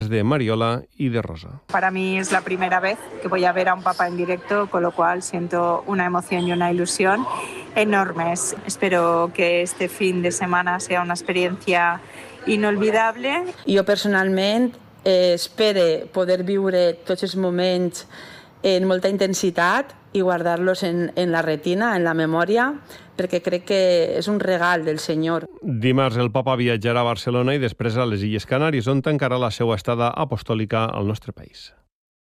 de Mariola y de Rosa. Para mí es la primera vez que voy a ver a un papa en directo, con lo cual siento una emoción y una ilusión enormes. Espero que este fin de semana sea una experiencia inolvidable. Jo personalment espero poder viure tots els moments en molta intensitat i guardar-los en la retina, en la memòria, perquè crec que és un regal del Senyor. Dimarts el papa viatjarà a Barcelona i després a les Illes Canàries, on tancarà la seva estada apostòlica al nostre país.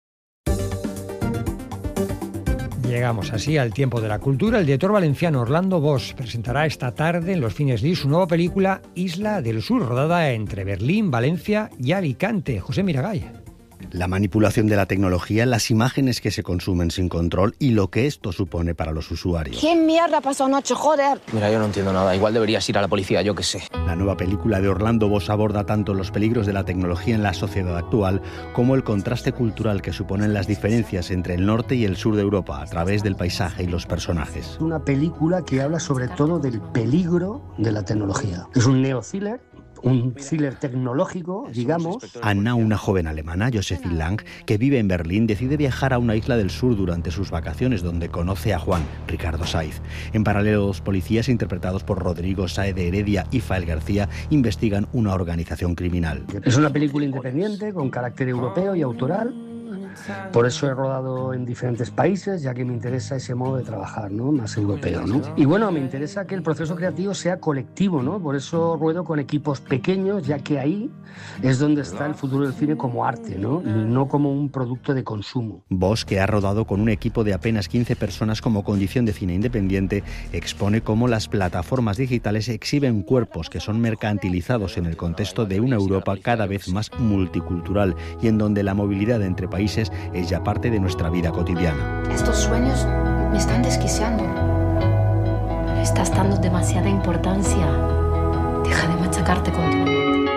Llegamos así al tiempo de la cultura. El director valenciano Orlando Bosch presentará esta tarde en los Cines Lis su nueva película Isla del Sur, rodada entre Berlín, Valencia y Alicante. José Miragay. La manipulación de la tecnología, las imágenes que se consumen sin control y lo que esto supone para los usuarios. ¿Qué mierda pasó anoche, joder? Mira, yo no entiendo nada. Igual deberías ir a la policía, yo qué sé. La nueva película de Orlando Bosch aborda tanto los peligros de la tecnología en la sociedad actual como el contraste cultural que suponen las diferencias entre el norte y el sur de Europa a través del paisaje y los personajes. Una película que habla sobre todo del peligro de la tecnología. Es un neo-thriller. Un thriller tecnológico, digamos. Anna, una joven alemana, Josephine Lang, que vive en Berlín, decide viajar a una isla del sur durante sus vacaciones, donde conoce a Juan, Ricardo Saiz. En paralelo, los policías interpretados por Rodrigo Sáez de Heredia y Fael García investigan una organización criminal. Es una película independiente, con carácter europeo y autoral. Por eso he rodado en diferentes países, ya que me interesa ese modo de trabajar, ¿no? Más europeo, ¿no? Y bueno, me interesa que el proceso creativo sea colectivo, ¿no? Por eso ruedo con equipos pequeños, ya que ahí es donde está el futuro del cine como arte, ¿no? Y no como un producto de consumo. Bosch, que ha rodado con un equipo de apenas 15 personas como condición de cine independiente, expone cómo las plataformas digitales exhiben cuerpos que son mercantilizados en el contexto de una Europa cada vez más multicultural y en donde la movilidad entre países es ya parte de nuestra vida cotidiana. Estos sueños me están desquiciando. Le estás dando demasiada importancia. Deja de machacarte continuamente.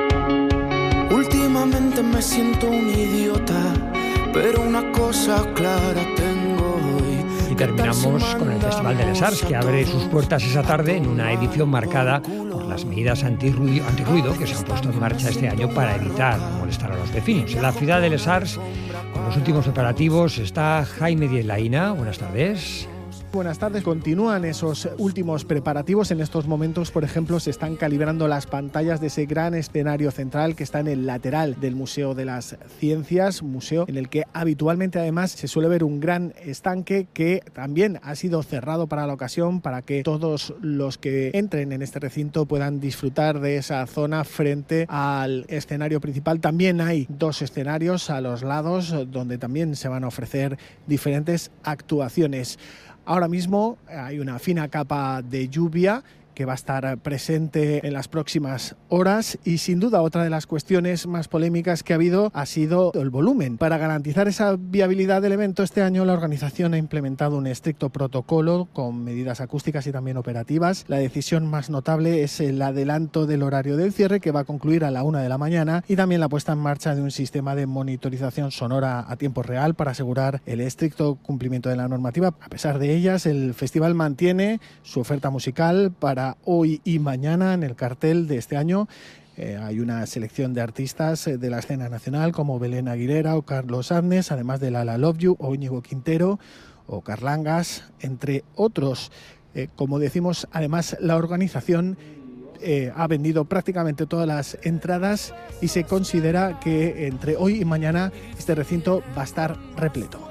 Últimamente me siento un idiota, pero una cosa clara tengo hoy. Y terminamos con el Festival de Les Arts, que abre sus puertas esa tarde en una edición marcada por las medidas antirruido que se han puesto en marcha este año para evitar molestar a los vecinos. En la ciudad de Les Arts, con los últimos preparativos, está Jaime Díez Laína. Buenas tardes. Buenas tardes. Continúan esos últimos preparativos. En estos momentos, por ejemplo, se están calibrando las pantallas de ese gran escenario central que está en el lateral del Museo de las Ciencias, museo en el que habitualmente además se suele ver un gran estanque que también ha sido cerrado para la ocasión, para que todos los que entren en este recinto puedan disfrutar de esa zona frente al escenario principal. También hay dos escenarios a los lados donde también se van a ofrecer diferentes actuaciones. Ahora mismo hay una fina capa de lluvia que va a estar presente en las próximas horas y sin duda otra de las cuestiones más polémicas que ha habido ha sido el volumen. Para garantizar esa viabilidad del evento, este año la organización ha implementado un estricto protocolo con medidas acústicas y también operativas. La decisión más notable es el adelanto del horario del cierre, que va a concluir a la 1 de la mañana, y también la puesta en marcha de un sistema de monitorización sonora a tiempo real para asegurar el estricto cumplimiento de la normativa. A pesar de ellas, el festival mantiene su oferta musical para hoy y mañana. En el cartel de este año hay una selección de artistas de la escena nacional como Belén Aguilera o Carlos Adnes, además de Lala Love You o Íñigo Quintero o Carlangas, entre otros. Como decimos, además la organización ha vendido prácticamente todas las entradas y se considera que entre hoy y mañana este recinto va a estar repleto.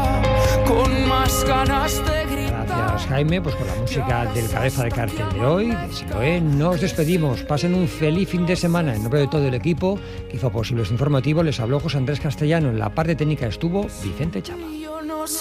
Con más ganas de gritar. Gracias, Jaime, pues con la música del cabeza de cartel de hoy, de Siloé, nos despedimos. Pasen un feliz fin de semana. En nombre de todo el equipo que hizo posible este informativo, les habló José Andrés Castellano. En la parte técnica estuvo Vicente Chapa.